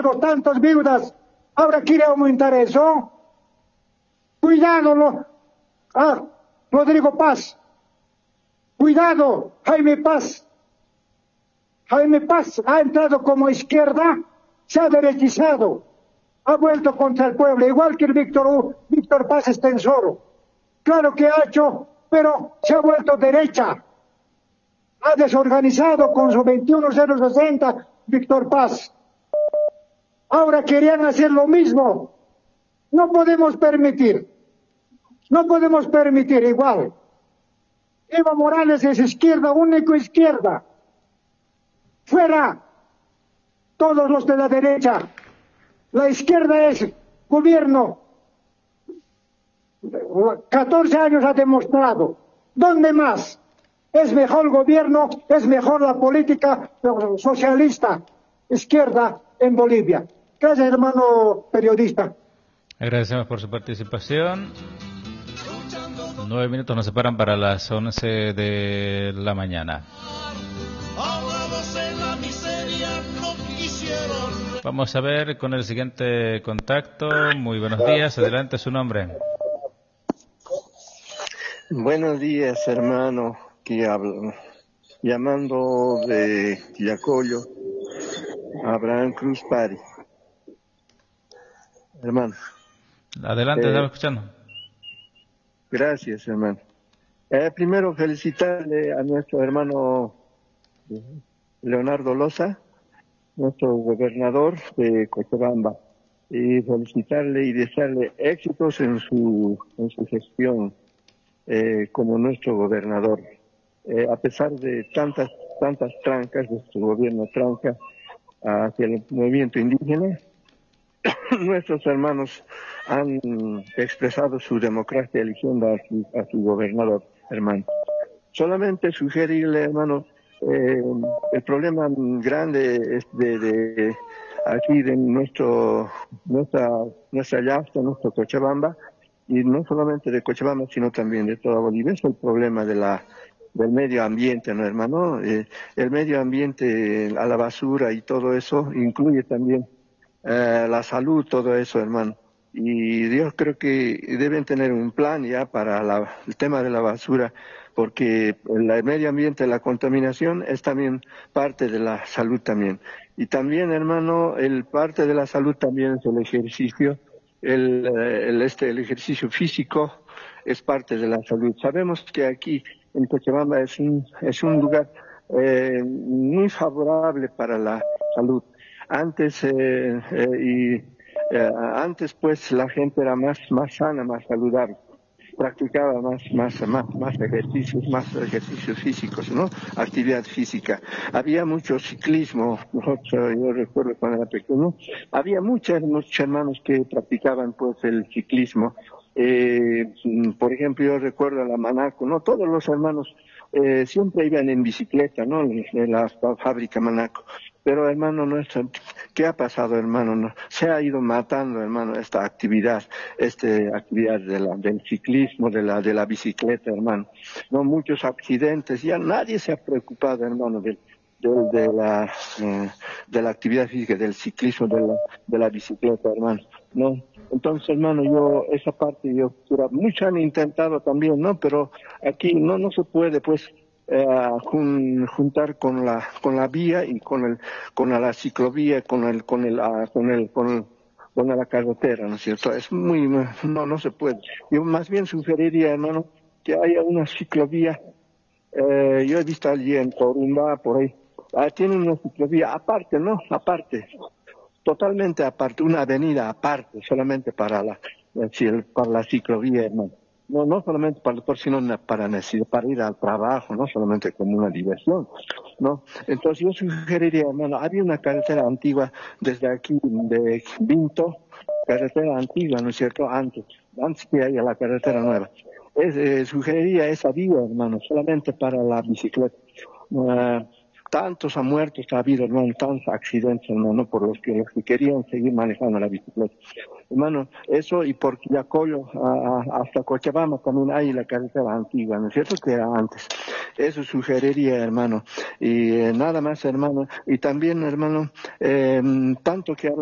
viudos, tantas viudas. Ahora quiere aumentar eso. Cuidado, Rodrigo Paz. Cuidado, Jaime Paz. Jaime Paz ha entrado como izquierda, se ha derechizado, ha vuelto contra el pueblo, igual que el Víctor Paz Estensoro. Claro que ha hecho, pero se ha vuelto derecha. Ha desorganizado con su 21060 Víctor Paz. Ahora querían hacer lo mismo. No podemos permitir igual. Evo Morales es izquierda, único izquierda. Fuera todos los de la derecha. La izquierda es gobierno. 14 años ha demostrado. ¿Dónde más? Es mejor el gobierno, es mejor la política socialista, izquierda en Bolivia. Gracias, hermano periodista. Agradecemos por su participación. 9 minutos nos separan para las 11 de la mañana. Vamos a ver con el siguiente contacto. Muy buenos días, adelante, su nombre. Buenos días, hermano, que hablo, llamando de Yacoyo, Abraham Cruz Pari. Hermano. Adelante, estamos escuchando. Gracias, hermano. Primero felicitarle a nuestro hermano Leonardo Loza, nuestro gobernador de Cochabamba, y felicitarle y desearle éxitos en su gestión como nuestro gobernador. A pesar de tantas trancas de su gobierno tranca hacia el movimiento indígena, nuestros hermanos han expresado su democracia eligiendo a su gobernador, hermano. Solamente sugerirle, hermano, el problema grande es de aquí de nuestra Yasta, nuestro Cochabamba, y no solamente de Cochabamba, sino también de toda Bolivia, es el problema del medio ambiente, ¿no, hermano? El medio ambiente, a la basura y todo eso, incluye también la salud, todo eso, hermano. Y yo creo que deben tener un plan ya para el tema de la basura, porque el medio ambiente, la contaminación es también parte de la salud también. Y también, hermano, parte de la salud también es el ejercicio, el ejercicio físico es parte de la salud. Sabemos que aquí en Cochabamba es un lugar muy favorable para la salud. Antes pues la gente era más sana, más saludable, practicaba más ejercicios físicos, ¿no? Actividad física. Había mucho ciclismo. Yo recuerdo cuando era pequeño, había muchos hermanos que practicaban pues el ciclismo. Por ejemplo, yo recuerdo a la Manaco, ¿no? Todos los hermanos siempre iban en bicicleta, ¿no? En la fábrica Manaco. Pero, hermano nuestro, ¿qué ha pasado, hermano? No, se ha ido matando, hermano, esta actividad del ciclismo, de la bicicleta, hermano. No, muchos accidentes, ya nadie se ha preocupado, hermano, de la actividad física, del ciclismo, de la bicicleta, hermano. No, entonces, hermano, esa parte, muchos han intentado también, ¿no? Pero aquí no se puede, pues, juntar con la vía y con la ciclovía, con la carretera, ¿no es cierto? No se puede. Yo más bien sugeriría, hermano, que haya una ciclovía. Yo he visto allí en Corumba, por ahí, tienen una ciclovía aparte, ¿no? Aparte, totalmente aparte, una avenida aparte, solamente para la ciclovía, hermano. No solamente para el deporte, sino para ir al trabajo, no solamente como una diversión, ¿no? Entonces yo sugeriría, hermano, había una carretera antigua desde aquí, de Vinto, carretera antigua, ¿no es cierto? Antes que haya la carretera nueva. Sugeriría esa vía, hermano, solamente para la bicicleta. Tantos muertos ha habido, hermano, tantos accidentes, hermano, por los que querían seguir manejando la bicicleta. Hermano, eso, y por Quillacollo hasta Cochabamba también hay la carretera antigua, ¿no es cierto?, que era antes. Eso sugeriría, hermano. Y nada más, hermano. Y también, hermano, tanto que